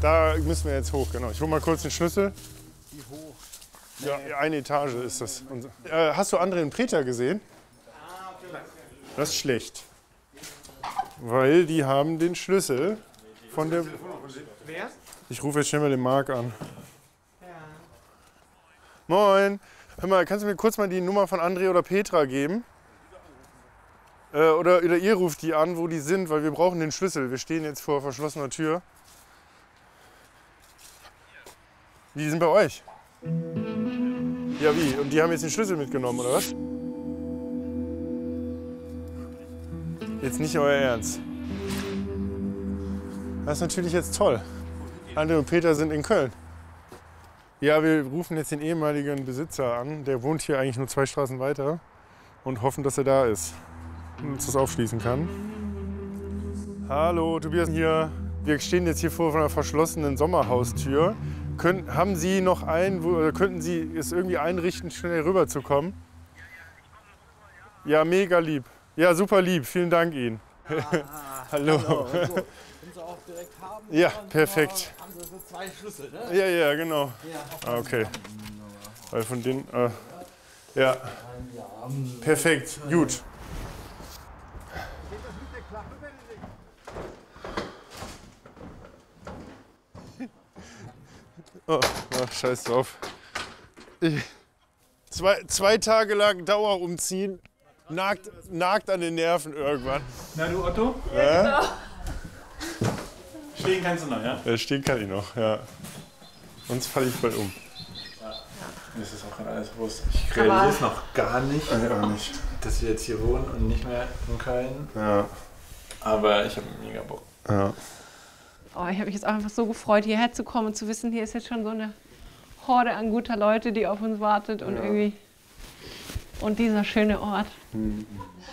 Da müssen wir jetzt hoch, genau. Ich hole mal kurz den Schlüssel. Wie hoch? Ja, eine Etage ist das. Hast du André und Peter gesehen? Das ist schlecht. Weil die haben den Schlüssel von der... Wer? Ich rufe jetzt schnell mal den Marc an. Ja. Moin. Hör mal, kannst du mir kurz mal die Nummer von André oder Petra geben? Oder ihr ruft die an, wo die sind, weil wir brauchen den Schlüssel. Wir stehen jetzt vor verschlossener Tür. Die sind bei euch? Ja, wie? Und die haben jetzt den Schlüssel mitgenommen, oder was? Jetzt nicht euer Ernst. Das ist natürlich jetzt toll. André und Peter sind in Köln. Ja, wir rufen jetzt den ehemaligen Besitzer an. Der wohnt hier eigentlich nur 2 Straßen weiter. Und hoffen, dass er da ist und uns das aufschließen kann. Hallo, Tobias hier. Wir stehen jetzt hier vor einer verschlossenen Sommerhaustür. Haben Sie noch könnten Sie es irgendwie einrichten, schnell rüberzukommen? Ja, mega lieb. Ja, super lieb. Vielen Dank Ihnen. Hallo. Hallo. Können Sie auch direkt haben? Ja, perfekt. Haben Sie so 2 Schlüssel, ne? Ja, ja, genau. Ja. Okay. Weil von denen... ja. Perfekt. Gut. Oh, ach, scheiß drauf. 2 Tage lang Dauer umziehen, nagt an den Nerven irgendwann. Na du Otto? Ja? Stehen kannst du noch, ja? Ja, stehen kann ich noch, ja. Sonst falle ich bald um. Ja. Mir ist das auch gerade alles bewusst. Ich realisiere es noch gar nicht, auch nicht, dass wir jetzt hier wohnen und nicht mehr in Köln. Ja. Aber ich habe mega Bock. Ja. Oh, ich habe mich jetzt auch einfach so gefreut, hierher zu kommen und zu wissen, hier ist jetzt schon so eine Horde an guter Leute, die auf uns wartet und irgendwie... Und dieser schöne Ort. Morgen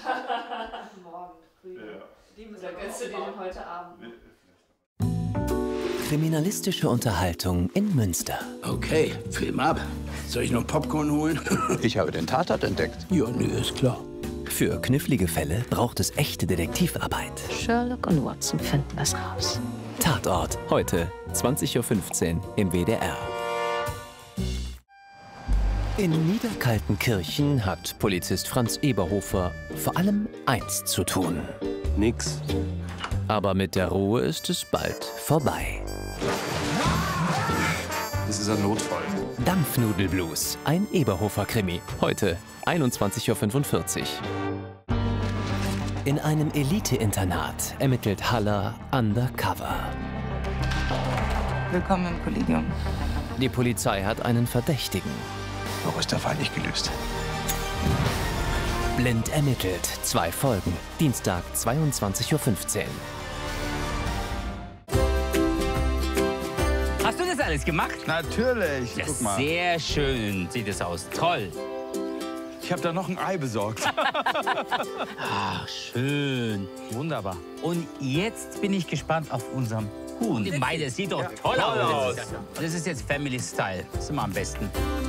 früh. Oder gönnst du dir den heute Abend? Kriminalistische Unterhaltung in Münster. Okay, Film ab. Soll ich noch Popcorn holen? Ich habe den Tatort entdeckt. Ja, nö, ist klar. Für knifflige Fälle braucht es echte Detektivarbeit. Sherlock und Watson finden das raus. Tatort, heute 20:15 Uhr im WDR. In Niederkaltenkirchen hat Polizist Franz Eberhofer vor allem eins zu tun. Nix. Aber mit der Ruhe ist es bald vorbei. Das ist ein Notfall. Dampfnudelblues, ein Eberhofer-Krimi. Heute 21:45 Uhr. In einem Elite-Internat ermittelt Haller undercover. Willkommen im Kollegium. Die Polizei hat einen Verdächtigen. Noch ist der Fall nicht gelöst. Blind ermittelt. 2 Folgen. Dienstag 22:15 Uhr. Hast du das alles gemacht? Natürlich. Ja, Guck mal. sehr schön sieht es aus. Toll. Ich habe da noch ein Ei besorgt. Ach, schön. Wunderbar. Und jetzt bin ich gespannt auf unseren Huhn. Mei, das sieht doch toll aus. Das ist jetzt Family Style. Das ist immer am besten.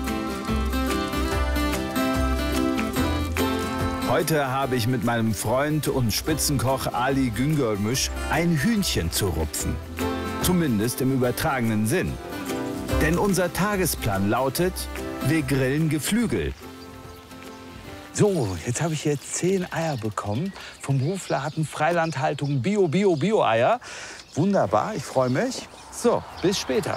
Heute habe ich mit meinem Freund und Spitzenkoch Ali Güngörmüş ein Hühnchen zu rupfen. Zumindest im übertragenen Sinn. Denn unser Tagesplan lautet, wir grillen Geflügel. So, jetzt habe ich hier 10 Eier bekommen vom Hofladen Freilandhaltung Bio-Eier. Wunderbar, ich freue mich. So, bis später.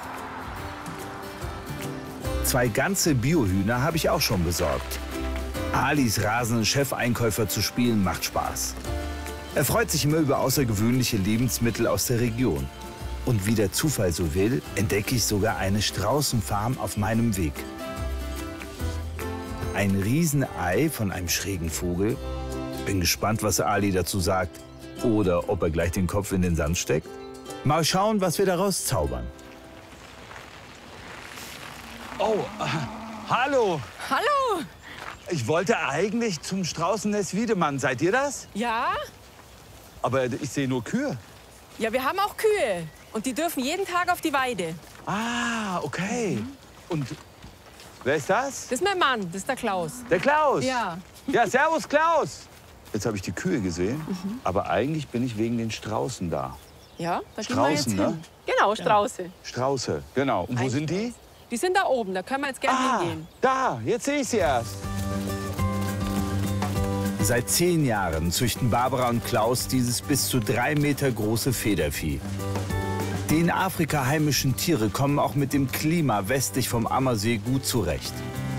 2 ganze Biohühner habe ich auch schon besorgt. Alis rasenden Chefeinkäufer zu spielen macht Spaß. Er freut sich immer über außergewöhnliche Lebensmittel aus der Region. Und wie der Zufall so will, entdecke ich sogar eine Straußenfarm auf meinem Weg. Ein Riesenei von einem schrägen Vogel. Bin gespannt, was Ali dazu sagt. Oder ob er gleich den Kopf in den Sand steckt. Mal schauen, was wir daraus zaubern. Oh, hallo. Hallo! Ich wollte eigentlich zum Straußennest Wiedemann. Seid ihr das? Ja? Aber ich sehe nur Kühe. Ja, wir haben auch Kühe. Und die dürfen jeden Tag auf die Weide. Ah, okay. Und wer ist das? Das ist mein Mann, das ist der Klaus. Der Klaus? Ja. Ja, servus Klaus. Jetzt habe ich die Kühe gesehen, aber eigentlich bin ich wegen den Straußen da. Ja, da gehen wir Straußen, jetzt hin. ne? Genau, Strauße. Strauße, genau. Und wo sind die? Die sind da oben, da können wir jetzt gerne hingehen. Da, jetzt sehe ich sie erst. Seit 10 Jahren züchten Barbara und Klaus dieses bis zu 3 Meter große Federvieh. Die in Afrika heimischen Tiere kommen auch mit dem Klima westlich vom Ammersee gut zurecht.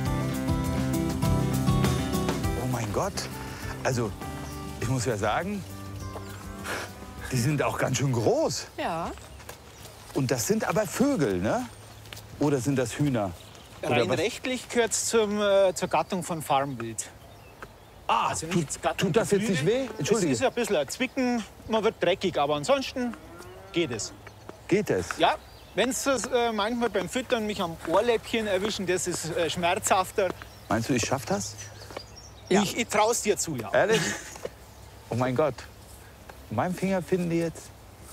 Oh mein Gott. Also, ich muss ja sagen, die sind auch ganz schön groß. Ja. Und das sind aber Vögel, ne? Oder sind das Hühner? Rein rechtlich gehört es zur Gattung von Farmwild. Also nicht Gattung tut das jetzt nicht weh? Entschuldige. Es ist ein bisschen ein Zwicken, man wird dreckig, aber ansonsten geht es. Geht es? Ja, wenn es manchmal beim Füttern mich am Ohrläppchen erwischen, das ist schmerzhafter. Meinst du, ich schaff das? Ja. Ich traue es dir zu, ja. Ehrlich? Oh mein Gott. Meinen Finger finden die jetzt.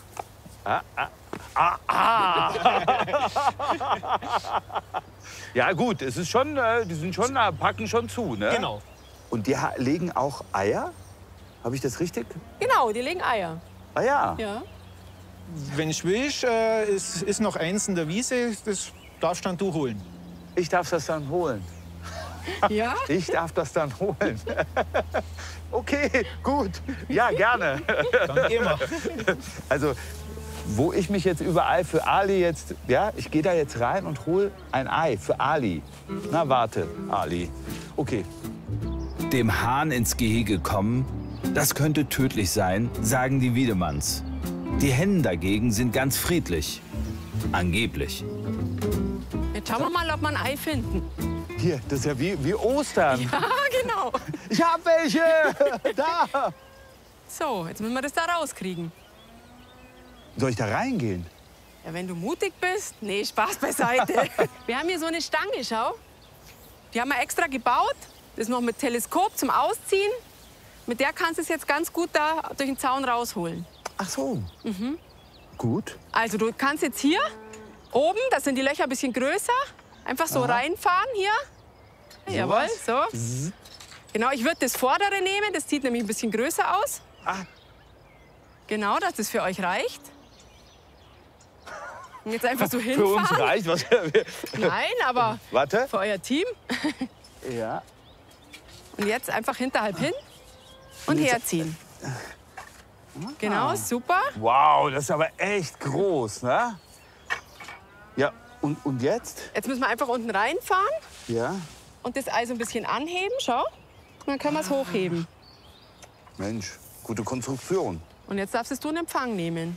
Ja gut, es ist schon, die sind schon, packen schon zu, ne? Genau. Und die legen auch Eier? Habe ich das richtig? Genau, die legen Eier. Ah ja. Ja. Wenn du willst, ist noch eins in der Wiese, das darfst dann du holen. Ich darf das dann holen. Ja? Ich darf das dann holen. Okay, gut. Ja, gerne. Dann gehen wir. Also, wo ich mich jetzt überall für Ali jetzt, ja, ich gehe da jetzt rein und hole ein Ei für Ali. Na, warte, Ali. Okay. Dem Hahn ins Gehege kommen, das könnte tödlich sein, sagen die Wiedemanns. Die Hennen dagegen sind ganz friedlich. Angeblich. Jetzt schauen wir mal, ob wir ein Ei finden. Hier, das ist ja wie Ostern. Ja, genau. Ich hab welche! Da! So, jetzt müssen wir das da rauskriegen. Soll ich da reingehen? Ja, wenn du mutig bist. Nee, Spaß beiseite. Wir haben hier so eine Stange, schau. Die haben wir extra gebaut. Das ist noch mit Teleskop zum Ausziehen. Mit der kannst du es jetzt ganz gut da durch den Zaun rausholen. Ach so. Mhm. Gut. Also du kannst jetzt hier oben, das sind die Löcher ein bisschen größer, einfach so reinfahren hier. Jawohl, so. Genau, ich würde das vordere nehmen, das sieht nämlich ein bisschen größer aus. Genau, dass das für euch reicht. Und jetzt einfach so Für hinfahren. uns reicht was. Nein, aber Warte. für euer Team. Ja. Und jetzt einfach hinterhalb hin und herziehen. Genau, super. Wow, das ist aber echt groß, ne? Ja, und jetzt? Jetzt müssen wir einfach unten reinfahren Ja. und das Ei so ein bisschen anheben, schau. Und dann können wir es hochheben. Mensch, gute Konstruktion. Und jetzt darfst du einen Empfang nehmen.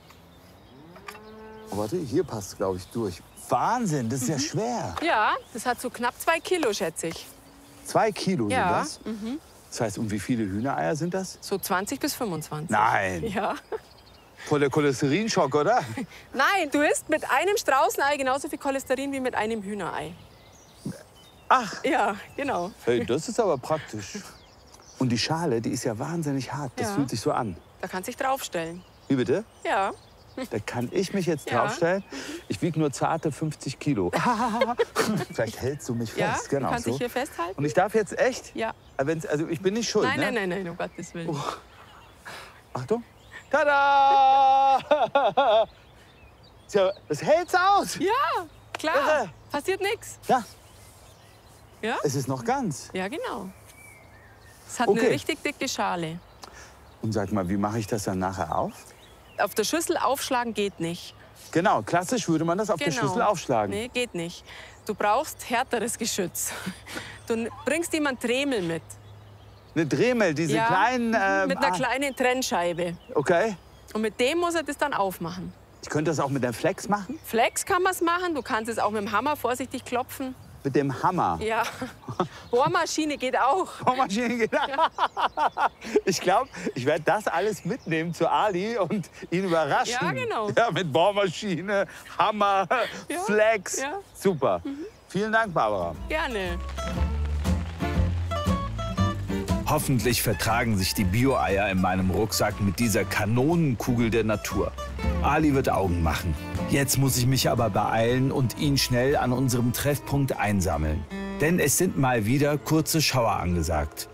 Oh, warte, hier passt es, glaube ich, durch. Wahnsinn, das ist ja schwer. Ja, das hat so knapp 2 Kilo, schätze ich. 2 Kilo Ja. sind das? Das heißt, und wie viele Hühnereier sind das? So 20 bis 25. Nein. Ja. Voll der Cholesterinschock, oder? Nein, du isst mit einem Straußenei genauso viel Cholesterin wie mit einem Hühnerei. Ach. Ja, genau. Hey, das ist aber praktisch. Und die Schale, die ist ja wahnsinnig hart. Das Ja. fühlt sich so an. Da kannst du dich draufstellen. Wie bitte? Ja. Da kann ich mich jetzt Ja. draufstellen. Ich wiege nur zarte 50 Kilo. Vielleicht hältst du mich Ja, fest. du Genau kannst so. dich hier festhalten. Und ich darf jetzt echt? Ja. Also ich bin nicht schuld, Nein, ne? nein, nein, nein, um Gottes Willen. Achtung. Tada! Tja, das hält's aus. Ja, klar. Irre. Passiert nichts. Ja. Ja? Es ist noch ganz. Ja, genau. Es hat Okay. eine richtig dicke Schale. Und sag mal, wie mache ich das dann nachher auf? Auf der Schüssel aufschlagen geht nicht. Genau, klassisch würde man das auf der Schüssel aufschlagen. Nee, geht nicht. Du brauchst härteres Geschütz. Du bringst jemand Dremel mit. Eine Dremel, diese Ja, kleinen... mit einer kleinen Trennscheibe. Okay. Und mit dem muss er das dann aufmachen. Ich könnte das auch mit der Flex machen? Flex kann man es machen. Du kannst es auch mit dem Hammer vorsichtig klopfen. Mit dem Hammer? Ja. Bohrmaschine geht auch. Bohrmaschine geht auch. Ich glaube, ich werde das alles mitnehmen zu Ali und ihn überraschen. Ja, genau. Ja, mit Bohrmaschine, Hammer, Ja, Flex. ja. Super. Vielen Dank, Barbara. Gerne. Hoffentlich vertragen sich die Bio-Eier in meinem Rucksack mit dieser Kanonenkugel der Natur. Ali wird Augen machen. Jetzt muss ich mich aber beeilen und ihn schnell an unserem Treffpunkt einsammeln. Denn es sind mal wieder kurze Schauer angesagt.